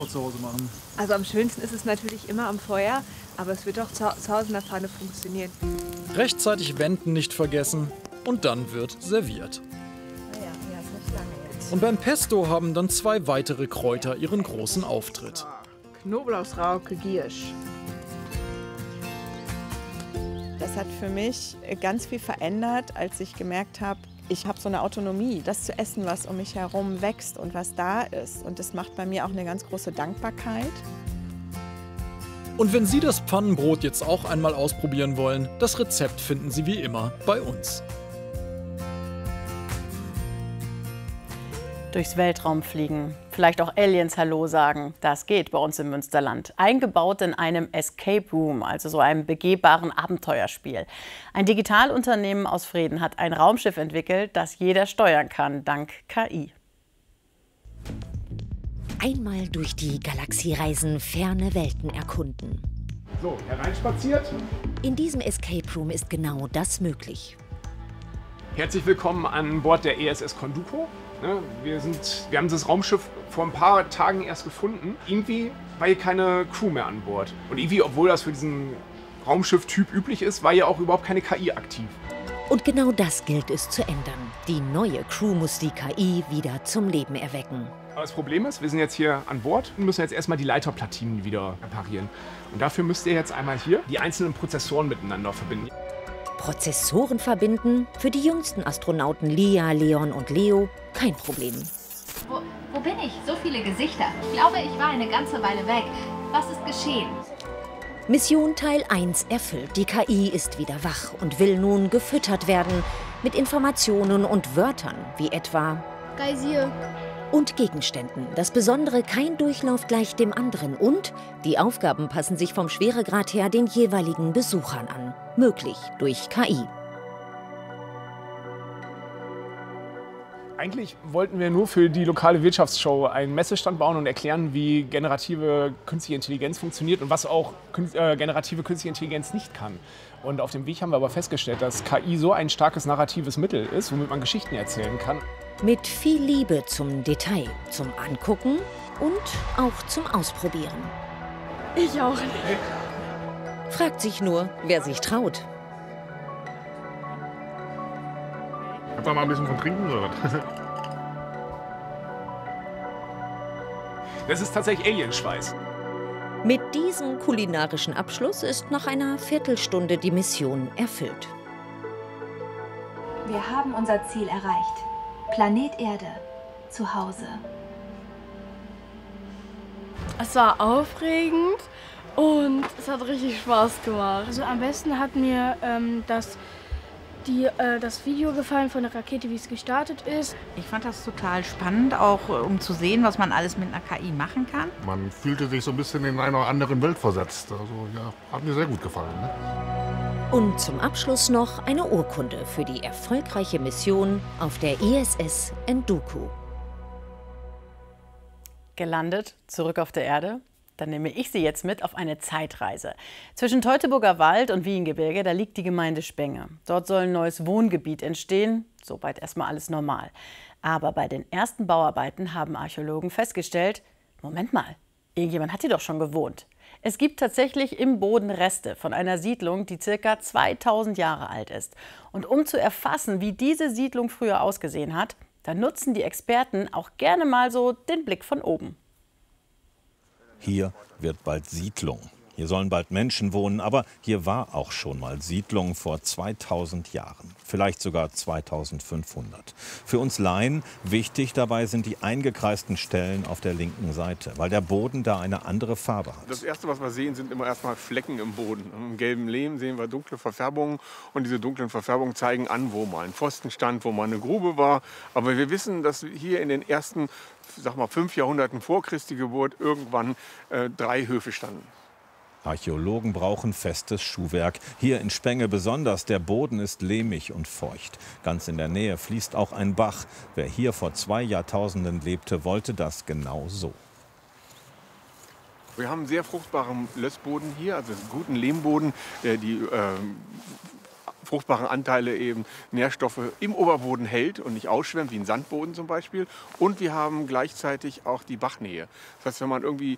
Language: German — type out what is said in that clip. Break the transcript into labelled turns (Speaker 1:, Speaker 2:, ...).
Speaker 1: zu Hause machen?
Speaker 2: Also am schönsten ist es natürlich immer am Feuer, aber es wird auch zu Hause in der Pfanne funktionieren.
Speaker 1: Rechtzeitig wenden nicht vergessen und dann wird serviert.
Speaker 2: Ja, ist nicht lange jetzt.
Speaker 1: Und beim Pesto haben dann 2 weitere Kräuter ihren großen Auftritt.
Speaker 2: Knoblauchsrauke, Giersch.
Speaker 3: Das hat für mich ganz viel verändert, als ich gemerkt habe, ich habe so eine Autonomie, das zu essen, was um mich herum wächst und was da ist. Und das macht bei mir auch eine ganz große Dankbarkeit.
Speaker 1: Und wenn Sie das Pfannenbrot jetzt auch einmal ausprobieren wollen, das Rezept finden Sie wie immer bei uns.
Speaker 4: Durchs Weltraum fliegen, vielleicht auch Aliens Hallo sagen, das geht bei uns im Münsterland. Eingebaut in einem Escape Room, also so einem begehbaren Abenteuerspiel. Ein Digitalunternehmen aus Vreden hat ein Raumschiff entwickelt, das jeder steuern kann, dank KI.
Speaker 5: Einmal durch die Galaxie reisen, ferne Welten erkunden.
Speaker 6: So, hereinspaziert.
Speaker 5: In diesem Escape Room ist genau das möglich.
Speaker 6: Herzlich willkommen an Bord der ESS Konduko. Wir haben das Raumschiff vor ein paar Tagen erst gefunden. Irgendwie war hier keine Crew mehr an Bord. Und irgendwie, obwohl das für diesen Raumschiff-Typ üblich ist, war hier auch überhaupt keine KI aktiv.
Speaker 5: Und genau das gilt es zu ändern. Die neue Crew muss die KI wieder zum Leben erwecken.
Speaker 6: Aber das Problem ist, wir sind jetzt hier an Bord und müssen jetzt erstmal die Leiterplatinen wieder reparieren. Und dafür müsst ihr jetzt einmal hier die einzelnen Prozessoren miteinander verbinden.
Speaker 5: Prozessoren verbinden? Für die jüngsten Astronauten Lia, Leon und Leo kein Problem.
Speaker 7: Wo bin ich? So viele Gesichter. Ich glaube, ich war eine ganze Weile weg. Was ist geschehen?
Speaker 5: Mission Teil 1 erfüllt. Die KI ist wieder wach und will nun gefüttert werden mit Informationen und Wörtern, wie etwa
Speaker 8: Geysir.
Speaker 5: Und Gegenständen. Das Besondere, kein Durchlauf gleich dem anderen. Und die Aufgaben passen sich vom Schweregrad her den jeweiligen Besuchern an. Möglich durch KI.
Speaker 6: Eigentlich wollten wir nur für die lokale Wirtschaftsshow einen Messestand bauen und erklären, wie generative künstliche Intelligenz funktioniert und was auch generative künstliche Intelligenz nicht kann. Und auf dem Weg haben wir aber festgestellt, dass KI so ein starkes narratives Mittel ist, womit man Geschichten erzählen kann.
Speaker 5: Mit viel Liebe zum Detail, zum Angucken und auch zum Ausprobieren.
Speaker 8: Ich auch.
Speaker 5: Fragt sich nur, wer sich traut.
Speaker 9: Kannst du mal ein bisschen von trinken oder was?
Speaker 6: Das ist tatsächlich Alienschweiß.
Speaker 5: Mit diesem kulinarischen Abschluss ist nach einer Viertelstunde die Mission erfüllt.
Speaker 7: Wir haben unser Ziel erreicht. Planet Erde. Zu Hause.
Speaker 8: Es war aufregend und es hat richtig Spaß gemacht. Also am besten hat mir das Video gefallen von der Rakete, wie es gestartet ist.
Speaker 10: Ich fand das total spannend, auch um zu sehen, was man alles mit einer KI machen kann.
Speaker 9: Man fühlte sich so ein bisschen in einer anderen Welt versetzt. Also ja, hat mir sehr gut gefallen. Ne?
Speaker 5: Und zum Abschluss noch eine Urkunde für die erfolgreiche Mission auf der ISS Enduku.
Speaker 4: Gelandet, zurück auf der Erde. Dann nehme ich Sie jetzt mit auf eine Zeitreise. Zwischen Teutoburger Wald und Wiehengebirge, da liegt die Gemeinde Spenge. Dort soll ein neues Wohngebiet entstehen. Soweit erstmal alles normal. Aber bei den ersten Bauarbeiten haben Archäologen festgestellt, Moment mal, irgendjemand hat hier doch schon gewohnt. Es gibt tatsächlich im Boden Reste von einer Siedlung, die ca. 2000 Jahre alt ist. Und um zu erfassen, wie diese Siedlung früher ausgesehen hat, da nutzen die Experten auch gerne mal so den Blick von oben.
Speaker 11: Hier wird bald Siedlung. Hier sollen bald Menschen wohnen, aber hier war auch schon mal Siedlung vor 2000 Jahren, vielleicht sogar 2500. Für uns Laien wichtig dabei sind die eingekreisten Stellen auf der linken Seite, weil der Boden da eine andere Farbe hat.
Speaker 12: Das Erste, was wir sehen, sind immer erstmal Flecken im Boden. Im gelben Lehm sehen wir dunkle Verfärbungen und diese dunklen Verfärbungen zeigen an, wo mal ein Pfosten stand, wo mal eine Grube war. Aber wir wissen, dass hier in den ersten 5 Jahrhunderten vor Christi Geburt irgendwann 3 Höfe standen.
Speaker 11: Archäologen brauchen festes Schuhwerk. Hier in Spenge besonders. Der Boden ist lehmig und feucht. Ganz in der Nähe fließt auch ein Bach. Wer hier vor 2 Jahrtausenden lebte, wollte das genau so.
Speaker 12: Wir haben einen sehr fruchtbaren Lössboden hier, also einen guten Lehmboden, der die fruchtbaren Anteile eben Nährstoffe im Oberboden hält und nicht ausschwemmt, wie ein Sandboden zum Beispiel. Und wir haben gleichzeitig auch die Bachnähe. Das heißt, wenn man irgendwie